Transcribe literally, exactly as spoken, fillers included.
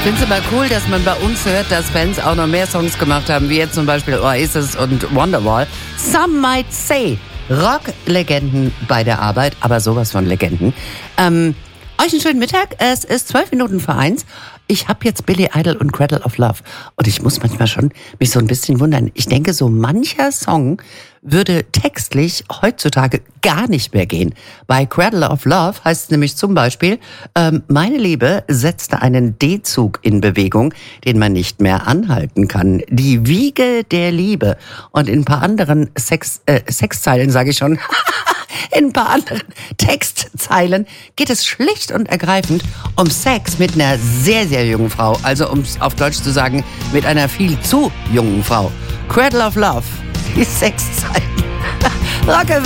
finde es aber cool, dass man bei uns hört, dass Bands auch noch mehr Songs gemacht haben, wie jetzt zum Beispiel Oasis und Wonderwall. Some might say, Rock-Legenden bei der Arbeit, aber sowas von Legenden. Ähm, euch einen schönen Mittag, es ist zwölf Minuten vor eins. Ich habe jetzt Billy Idol und Cradle of Love und ich muss manchmal schon mich so ein bisschen wundern. Ich denke, so mancher Song würde textlich heutzutage gar nicht mehr gehen. Bei Cradle of Love heißt es nämlich zum Beispiel, ähm, meine Liebe setzte einen D-Zug in Bewegung, den man nicht mehr anhalten kann. Die Wiege der Liebe. Und in ein paar anderen Sex, äh, Sexzeilen, sage ich schon, in ein paar anderen Textzeilen geht es schlicht und ergreifend um Sex mit einer sehr, sehr jungen Frau. Also um es auf Deutsch zu sagen, mit einer viel zu jungen Frau. Cradle of Love, die Sexzeilen. Rock